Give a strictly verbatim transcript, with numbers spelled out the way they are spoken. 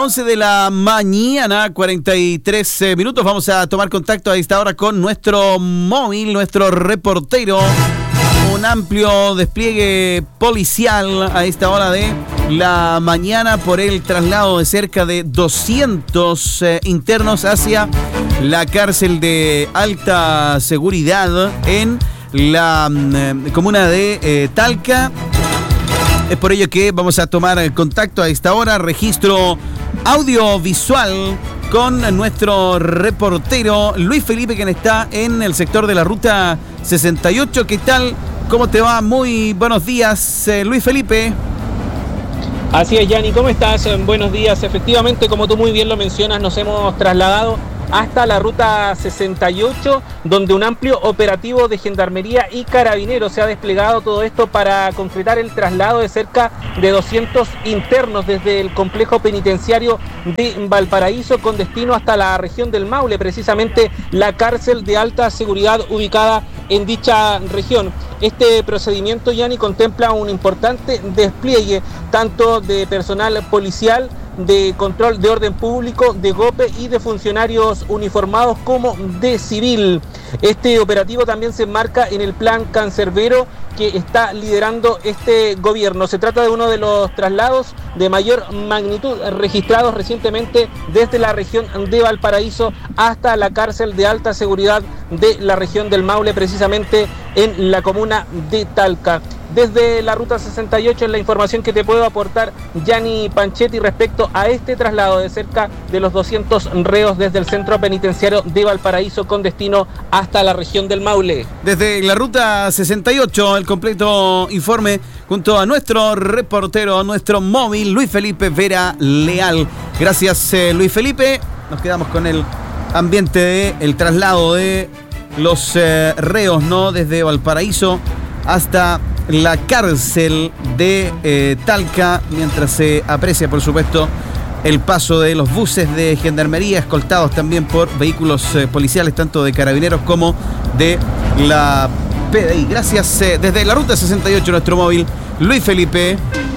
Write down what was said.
once de la mañana, cuarenta y tres eh, minutos. Vamos a tomar contacto a esta hora con nuestro móvil, nuestro reportero. Un amplio despliegue policial a esta hora de la mañana por el traslado de cerca de doscientos eh, internos hacia la cárcel de alta seguridad en la eh, comuna de eh, Talca. Es por ello que vamos a tomar el contacto a esta hora, registro audiovisual con nuestro reportero Luis Felipe, quien está en el sector de la ruta sesenta y ocho. ¿Qué tal? ¿Cómo te va? Muy buenos días, eh, Luis Felipe. Así es, Yanni, ¿cómo estás? Buenos días. Efectivamente, como tú muy bien lo mencionas, nos hemos trasladado hasta la ruta sesenta y ocho, donde un amplio operativo de Gendarmería y Carabineros se ha desplegado. Todo esto para concretar el traslado de cerca de doscientos internos desde el complejo penitenciario de Valparaíso con destino hasta la región del Maule, precisamente la cárcel de alta seguridad ubicada en dicha región. Este procedimiento, Yanni, contempla un importante despliegue tanto de personal policial, de control de orden público, de GOPE y de funcionarios uniformados como de civil. Este operativo también se enmarca en el plan cancerbero que está liderando este gobierno. Se trata de uno de los traslados de mayor magnitud registrados recientemente desde la región de Valparaíso hasta la cárcel de alta seguridad de la región del Maule, precisamente en la comuna de Talca. Desde la ruta sesenta y ocho es la información que te puedo aportar, Yanni Panchetti, respecto a este traslado de cerca de los doscientos reos desde el centro penitenciario de Valparaíso con destino hasta la región del Maule. Desde la ruta sesenta y ocho, el completo informe junto a nuestro reportero, nuestro móvil, Luis Felipe Vera Leal. Gracias, eh, Luis Felipe. Nos quedamos con el ambiente de el traslado de los eh, reos, ¿no? Desde Valparaíso hasta la cárcel de eh, Talca, mientras se aprecia, por supuesto, el paso de los buses de Gendarmería, escoltados también por vehículos eh, policiales, tanto de Carabineros como de la P D I. Gracias, eh, desde la ruta sesenta y ocho, nuestro móvil, Luis Felipe.